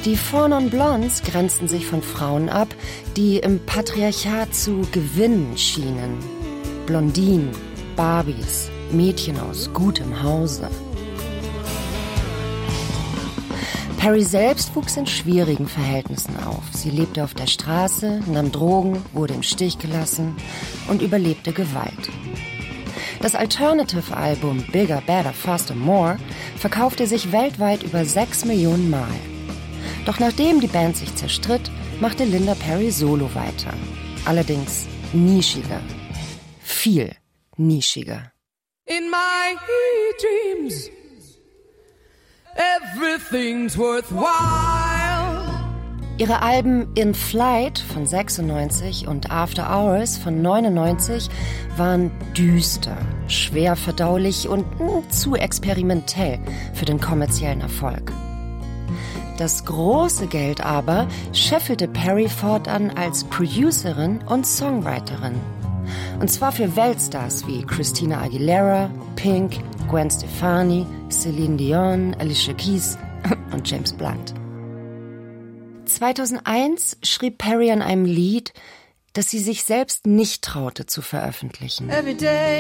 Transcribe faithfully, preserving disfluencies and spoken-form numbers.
Die Four Non Blondes grenzten sich von Frauen ab, die im Patriarchat zu gewinnen schienen. Blondinen, Barbies, Mädchen aus gutem Hause. Perry selbst wuchs in schwierigen Verhältnissen auf. Sie lebte auf der Straße, nahm Drogen, wurde im Stich gelassen und überlebte Gewalt. Das Alternative-Album Bigger, Better, Faster, More verkaufte sich weltweit über sechs Millionen Mal. Doch nachdem die Band sich zerstritt, machte Linda Perry solo weiter. Allerdings nischiger. Viel nischiger. In my dreams, everything's worthwhile. Ihre Alben In Flight von sechsundneunzig und After Hours von neunundneunzig waren düster, schwer verdaulich und mh, zu experimentell für den kommerziellen Erfolg. Das große Geld aber scheffelte Perry fortan als Producerin und Songwriterin. Und zwar für Weltstars wie Christina Aguilera, Pink, Gwen Stefani, Celine Dion, Alicia Keys und James Blunt. zweitausendeins schrieb Perry an einem Lied, das sie sich selbst nicht traute zu veröffentlichen.